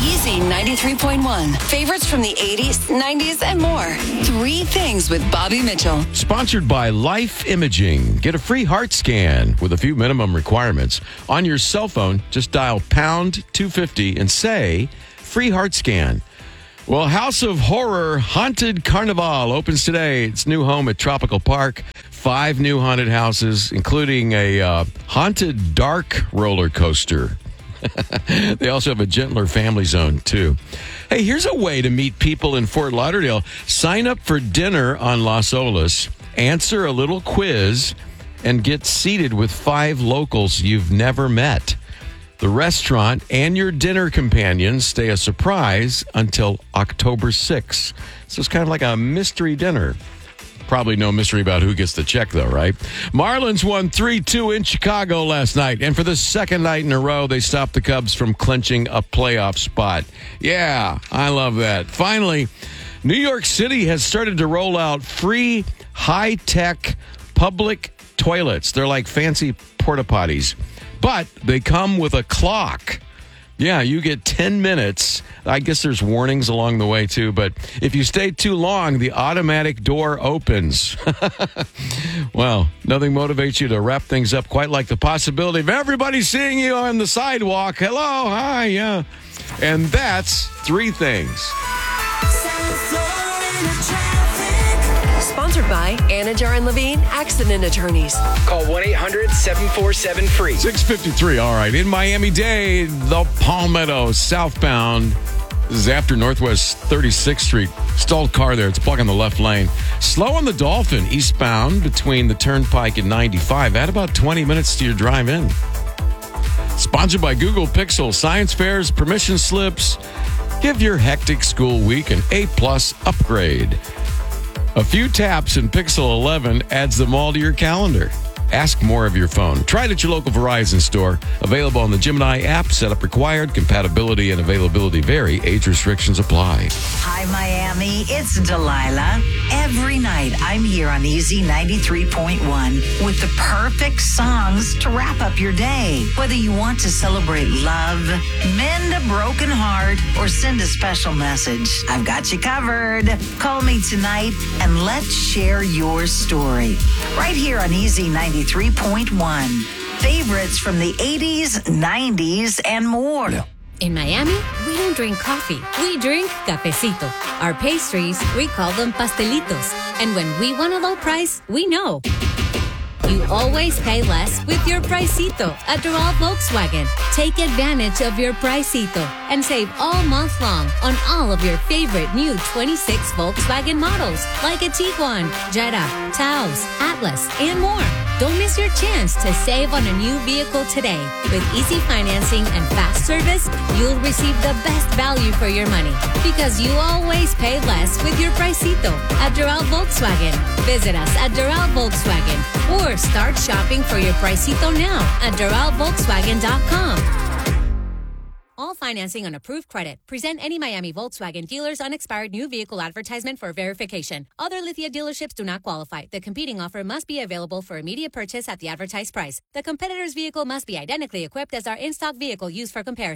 Easy 93.1. Favorites from the 80s, 90s, and more. Three Things with Bobby Mitchell. Sponsored by Life Imaging. Get a free heart scan with a few minimum requirements. On your cell phone, just dial pound 250 and say free heart scan. Well, House of Horror Haunted Carnival opens today. Its new home at Tropical Park. 5 new haunted houses, including a haunted dark roller coaster. They also have a gentler family zone, too. Hey, here's a way to meet people in Fort Lauderdale. Sign up for dinner on Las Olas, answer a little quiz, and get seated with 5 locals you've never met. The restaurant and your dinner companions stay a surprise until October 6th. So it's kind of like a mystery dinner. Probably no mystery about who gets the check, though, right? Marlins won 3-2 in Chicago last night. And for the second night in a row, they stopped the Cubs from clinching a playoff spot. Yeah, I love that. Finally, New York City has started to roll out free high-tech public toilets. They're like fancy porta potties, but they come with a clock. Yeah, you get 10 minutes. I guess there's warnings along the way, too. But if you stay too long, the automatic door opens. Well, nothing motivates you to wrap things up quite like the possibility of everybody seeing you on the sidewalk. Hello, hi, yeah. And that's 3 things. Sponsored by Anajar and Levine Accident Attorneys. Call 1-800-747-FREE. 6:53. All right. In Miami-Dade, the Palmetto southbound. This is after Northwest 36th Street. Stalled car there. It's blocking the left lane. Slow on the Dolphin eastbound between the Turnpike and 95. Add about 20 minutes to your drive in. Sponsored by Google Pixel. Science fairs, permission slips. Give your hectic school week an A+ upgrade. A few taps and Pixel 11 adds them all to your calendar. Ask more of your phone. Try it at your local Verizon store. Available on the Gemini app. Setup required. Compatibility and availability vary. Age restrictions apply. Hi, Miami. It's Delilah. Every night, I'm here on Easy 93.1 with the perfect songs to wrap up your day. Whether you want to celebrate love, mend a broken heart, or send a special message, I've got you covered. Call me tonight and let's share your story. Right here on Easy 93.1. Favorites from the 80s, 90s, and more. In Miami, we don't drink coffee. We drink cafecito. Our pastries, we call them pastelitos. And when we want a low price, we know. You always pay less with your Pricito at Doral Volkswagen. Take advantage of your Pricito and save all month long on all of your favorite new 26 Volkswagen models like a Tiguan, Jetta, Taos, Atlas, and more. Don't miss your chance to save on a new vehicle today. With easy financing and fast service, you'll receive the best value for your money because you always pay less with your Pricito at Doral Volkswagen. Visit us at Doral Volkswagen or start shopping for your Pricito now at DoralVolkswagen.com. All financing on approved credit. Present any Miami Volkswagen dealer's unexpired new vehicle advertisement for verification. Other Lithia dealerships do not qualify. The competing offer must be available for immediate purchase at the advertised price. The competitor's vehicle must be identically equipped as our in-stock vehicle used for comparison.